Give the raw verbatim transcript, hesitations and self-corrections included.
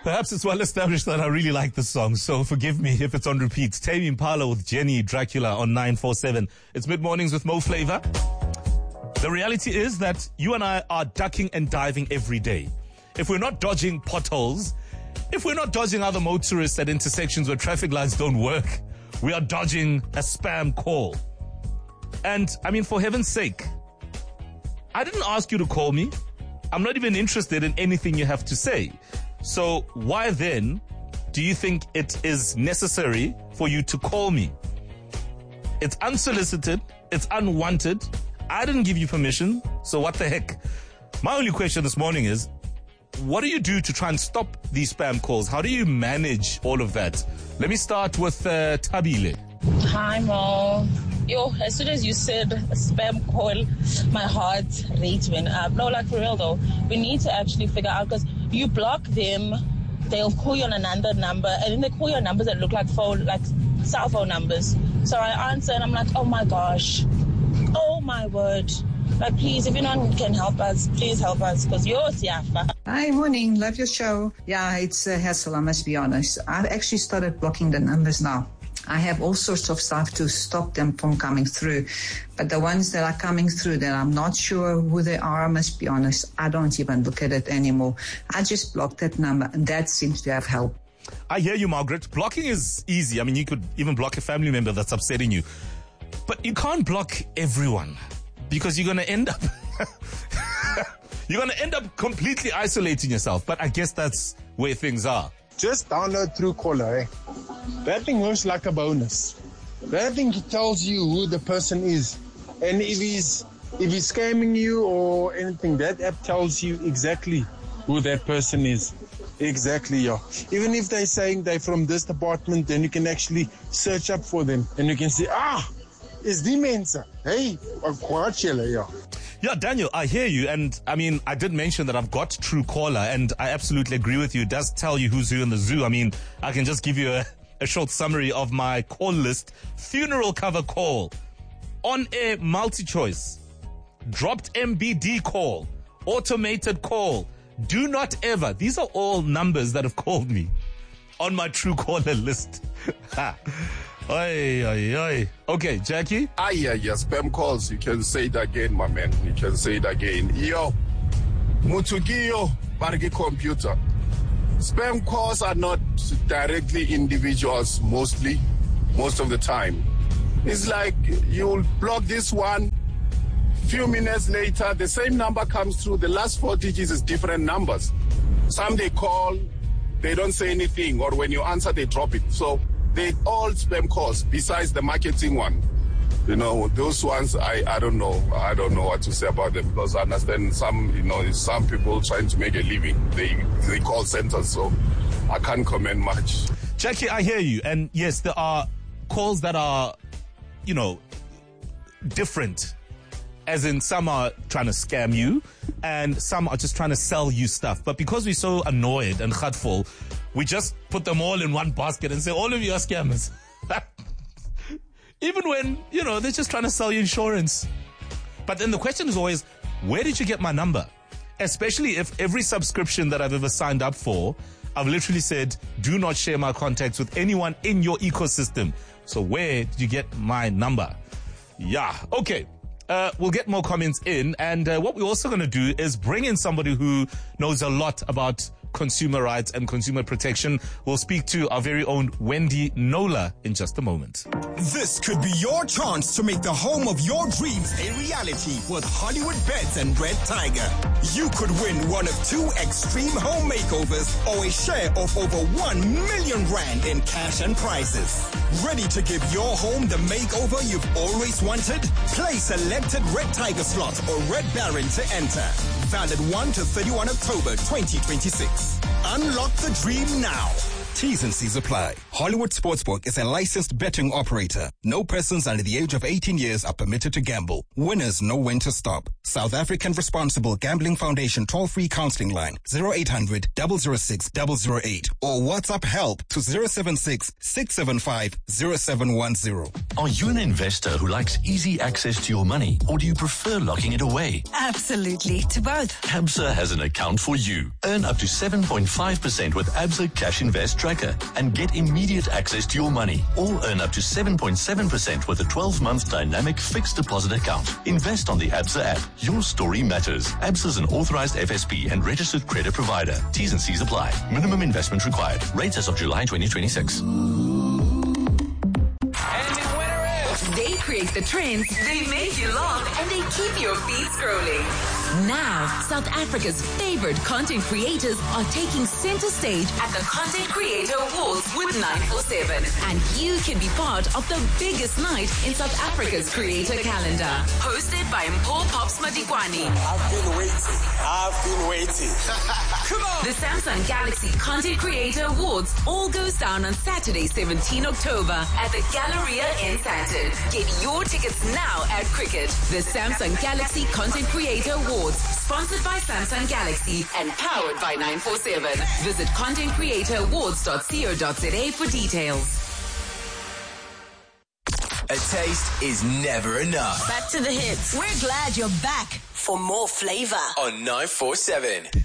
Perhaps it's well established that I really like this song, so forgive me if it's on repeat. Tame Impala with Jenny Dracula on nine four seven. It's Mid-Mornings with Mo Flava. The reality is that you and I are ducking and diving every day. If we're not dodging potholes, if we're not dodging other motorists at intersections where traffic lights don't work, we are dodging a spam call. And, I mean, for heaven's sake, I didn't ask you to call me. I'm not even interested in anything you have to say. So why then do you think it is necessary for you to call me? It's unsolicited. It's unwanted. I didn't give you permission. So what the heck? My only question this morning is, what do you do to try and stop these spam calls? How do you manage all of that? Let me start with uh, Tabile. Hi, Mo. Yo, as soon as you said spam call, my heart rate went up. No, like for real though, we need to actually figure out, because you block them, they'll call you on another number, and then they call you on numbers that look like phone, like cell phone numbers. So I answer and I'm like, oh my gosh, oh my word. Like, please, if anyone can help us, please help us, because you're Siafa. Hi, morning. Love your show. Yeah, it's a hassle, I must be honest. I've actually started blocking the numbers now. I have all sorts of stuff to stop them from coming through. But the ones that are coming through that I'm not sure who they are, I must be honest, I don't even look at it anymore. I just block that number, and that seems to have helped. I hear you, Margaret. Blocking is easy. I mean, you could even block a family member that's upsetting you. But you can't block everyone, because you're going to end up... you're going to end up completely isolating yourself. But I guess that's where things are. Just download Truecaller, eh? That thing works like a bonus. That thing tells you who the person is. And if he's if he's scamming you or anything, that app tells you exactly who that person is. Exactly, yeah. Even if they're saying they're from this department, then you can actually search up for them. And you can say, ah, it's the Mensa. Hey, yeah. Yeah, Daniel, I hear you. And I mean, I did mention that I've got Truecaller, and I absolutely agree with you. It does tell you who's who in the zoo. I mean, I can just give you a, a short summary of my call list. Funeral cover call, on-air multi-choice, dropped M B D call, automated call, do not ever. These are all numbers that have called me on my Truecaller list. Oi, oi, oi. Okay, Jackie? Ah, yeah, yeah, spam calls. You can say it again, my man. You can say it again. Yo, Mutugiyo, Bargi computer. Spam calls are not directly individuals, mostly, most of the time. It's like you'll block this one, few minutes later, the same number comes through. The last four digits is different numbers. Some they call, they don't say anything, or when you answer, they drop it. So they all spam calls besides the marketing one. You know, those ones, I, I don't know. I don't know what to say about them, because I understand some, you know, some people trying to make a living. They, they call centers, so I can't comment much. Jackie, I hear you. And yes, there are calls that are, you know, different. As in, some are trying to scam you and some are just trying to sell you stuff. But because we're so annoyed and hurtful, we just put them all in one basket and say, all of you are scammers. Even when, you know, they're just trying to sell you insurance. But then the question is always, where did you get my number? Especially if every subscription that I've ever signed up for, I've literally said, do not share my contacts with anyone in your ecosystem. So where did you get my number? Yeah, okay. Uh, we'll get more comments in. And uh, what we're also going to do is bring in somebody who knows a lot about consumer rights and consumer protection. We'll speak to our very own Wendy Nola in just a moment. This could be your chance to make the home of your dreams a reality with Hollywood Beds and Red Tiger. You could win one of two extreme home makeovers or a share of over one million rand in cash and prizes. Ready to give your home the makeover you've always wanted? Play selected Red Tiger slots or Red Baron to enter. Valid first to thirty-first October twenty twenty-six. Unlock the dream now. T's and C's apply. Hollywood Sportsbook is a licensed betting operator. No persons under the age of eighteen years are permitted to gamble. Winners know when to stop. South African Responsible Gambling Foundation toll-free counseling line zero eight hundred, double oh six, double oh eight or WhatsApp help to zero seven six, six seven five, zero seven one zero. Are you an investor who likes easy access to your money, or do you prefer locking it away? Absolutely, to both. Absa has an account for you. Earn up to seven point five percent with Absa Cash Invest Tracker and get immediate access to your money, or earn up to seven point seven percent with a twelve-month dynamic fixed deposit account. Invest on the Absa app. Your story matters. Absa is an authorized F S P and registered credit provider. T's and C's apply. Minimum investment required. Rates as of July twenty twenty-six. They create the trends, they make you laugh, and they keep your feed scrolling. Now, South Africa's favorite content creators are taking center stage at the Content Creator Awards with nine four seven. And you can be part of the biggest night in South Africa's creator calendar. Hosted by Mpho Pops Madikwani. I've been waiting. I've been waiting. Come on! The Samsung Galaxy Content Creator Awards all goes down on Saturday, seventeenth October at the Galleria in Sandton. Get your tickets now at Cricket. The Samsung Galaxy Content Creator Awards, sponsored by Samsung Galaxy and powered by nine four seven. Visit content creator awards dot co dot za for details. A taste is never enough. Back to the hits. We're glad you're back for more flavor on nine four seven.